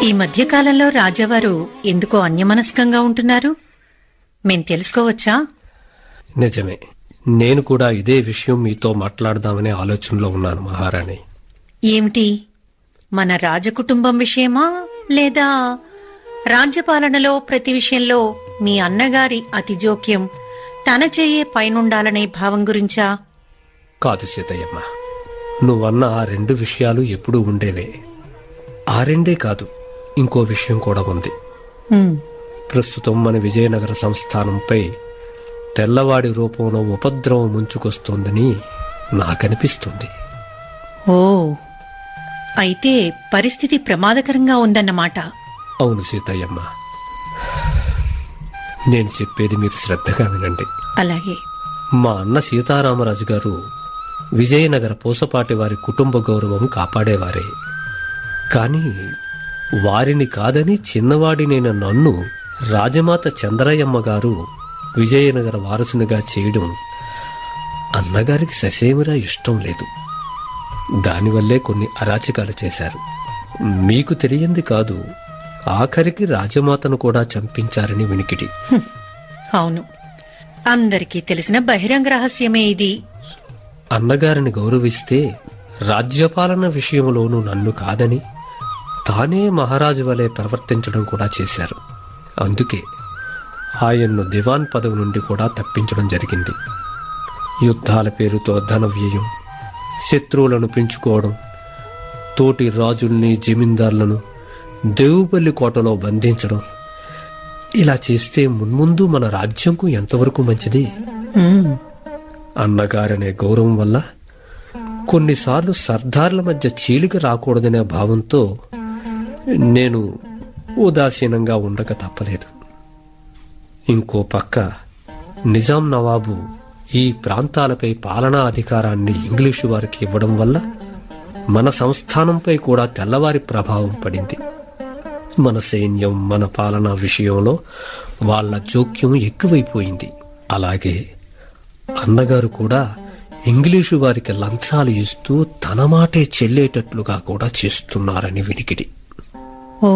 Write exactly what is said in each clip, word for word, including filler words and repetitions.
ఈ మధ్యకాలంలో రాజావారు ఎందుకో అన్యమనస్కంగా ఉంటున్నారు, మేం తెలుసుకోవచ్చా? నిజమే, నేను కూడా ఇదే విషయం మీతో మాట్లాడదామనే ఆలోచనలో ఉన్నాను మహారాణి. ఏమిటి, మన రాజకుటుంబం విషయమా, లేదా రాజ్యపాలనలో ప్రతి విషయంలో మీ అన్నగారి అతి జోక్యం తన చేయే పైనుండాలనే భావం గురించా? కాదు సీతయ్యమ్మ, నువ్వన్న ఆ రెండు విషయాలు ఎప్పుడూ ఉండేవే. ఆ రెండే కాదు, ఇంకో విషయం కూడా ఉంది. ఉమ్, ప్రస్తుతం మన విజయనగర సంస్థానంపై తెల్లవాడి రూపంలో ఉపద్రవం ముంచుకొస్తోందని నాకనిపిస్తుంది. ఓ, అయితే పరిస్థితి ప్రమాదకరంగా ఉందన్నమాట. అవును సీతయ్యమ్మ, నేను చెప్పేది మీరు శ్రద్ధగా వినండి. అలాగే. మా అన్న సీతారామరాజు గారు విజయనగర పూసపాటి వారి కుటుంబ గౌరవం కాపాడేవారే. కాని వారిని కాదని చిన్నవాడినైన నన్ను రాజమాత చంద్రయ్యమ్మ గారు విజయనగర వారసునిగా చేయడం అన్నగారికి ససేమిరా ఇష్టం లేదు. దానివల్లే కొన్ని అరాచకాలు చేశారు. మీకు తెలియంది కాదు, ఆఖరికి రాజమాతను కూడా చంపించారని వినికిడి. హ్మ్, అవును, అందరికీ తెలిసిన బహిరంగ రహస్యమే ఇది. అన్నగారిని గౌరవిస్తే రాజ్యపాలన విషయంలోనూ నన్ను కాదని తానే మహారాజు వలె ప్రవర్తించడం కూడా చేశారు. అందుకే ఆయన్ను దివాన్ పదవి నుండి కూడా తప్పించడం జరిగింది. యుద్ధాల పేరుతో ధన వ్యయం, శత్రువులను పెంచుకోవడం, తోటి రాజుల్ని జమీందార్లను దేవుపల్లి కోటలో బంధించడం, ఇలా చేస్తే మున్ముందు మన రాజ్యంకు ఎంతవరకు మంచిది? ఉమ్, అన్నగారనే గౌరవం వల్ల కొన్నిసార్లు సర్దార్ల మధ్య చీలిక రాకూడదనే భావంతో నేను ఉదాసీనంగా ఉండక తప్పలేదు. ఇంకో పక్క నిజాం నవాబు ఈ ప్రాంతాలపై పాలనా అధికారాన్ని ఇంగ్లీషు వారికి ఇవ్వడం వల్ల మన సంస్థానంపై కూడా తెల్లవారి ప్రభావం పడింది. మన సైన్యం, మన పాలనా విషయంలో వాళ్ల జోక్యం ఎక్కువైపోయింది. అలాగే అన్నగారు కూడా ఇంగ్లీషు వారికి లంచాలు ఇస్తూ తన మాటే చెల్లేటట్లుగా కూడా చేస్తున్నారని వినికిడి. ఓ,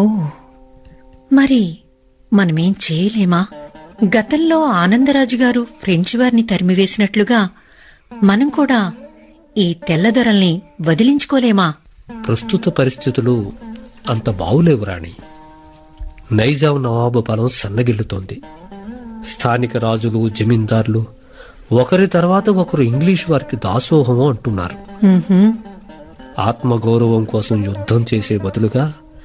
మరి మనమేం చేయలేమా? గతంలో ఆనందరాజు గారు ఫ్రెంచ్ వారిని తరిమివేసినట్లుగా మనం కూడా ఈ తెల్లదొరల్ని వదిలించుకోలేమా? ప్రస్తుత పరిస్థితులు అంత బావులేవు రాణి. నైజాం నవాబు బలం సన్నగిల్లుతోంది. స్థానిక రాజులు, జమీందార్లు ఒకరి తర్వాత ఒకరు ఇంగ్లీష్ వారికి దాసోహము అంటున్నారు. ఉహుం, ఆత్మగౌరవం కోసం యుద్ధం చేసే బదులుగా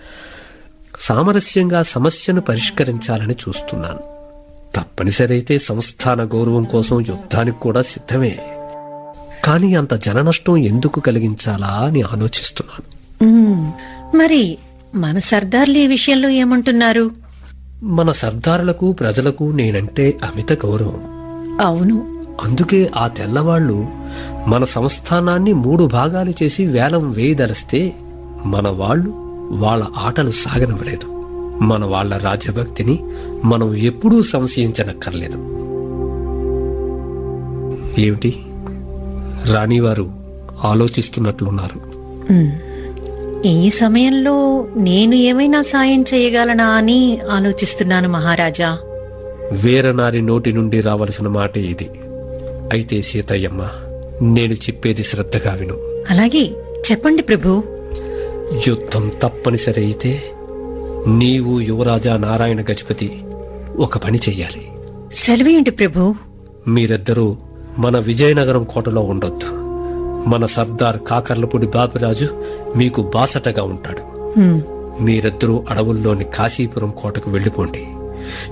సామరస్యంగా సమస్యను పరిష్కరించాలని చూస్తున్నాను. తప్పనిసరైతే సంస్థాన గౌరవం కోసం యుద్ధానికి కూడా సిద్ధమే. కానీ అంత జననష్టం ఎందుకు కలిగించాలా అని ఆలోచిస్తున్నాను. ఉమ్, మరి మన సర్దార్లు ఈ విషయంలో ఏమంటున్నారు? మన సర్దారులకు, ప్రజలకు నేనంటే అమిత గౌరవం. అవును, అందుకే ఆ తెల్లవాళ్లు మన సంస్థానాన్ని మూడు భాగాలు చేసి వేలం వేయదలిస్తే మన వాళ్ళు వాళ్ళ ఆటలు సాగనివ్వలేదు. మన వాళ్ళ రాజభక్తిని మనం ఎప్పుడూ సంశయించనక్కర్లేదు. ఏమిటి, రాణివారు ఆలోచిస్తున్నట్లున్నారు. ఉమ్, ఈ సమయంలో నేను ఏమైనా సాయం చేయగలనా అని ఆలోచిస్తున్నాను మహారాజా. వీరనారి నోటి నుండి రావలసిన మాట ఇది. అయితే సీతయ్యమ్మ, నేను చెప్పేది శ్రద్ధగా విను. అలాగే చెప్పండి ప్రభు. యుద్ధం తప్పనిసరి అయితే నీవు, యువరాజా నారాయణ గజపతి ఒక పని చెయ్యాలి. సెలవేయండి ప్రభు. మీరిద్దరూ మన విజయనగరం కోటలో ఉండొద్దు. మన సర్దార్ కాకర్లపూడి బాపిరాజు మీకు బాసటగా ఉంటాడు. ఉమ్, మీరిద్దరూ అడవుల్లోని కాశీపురం కోటకు వెళ్లిపోండి.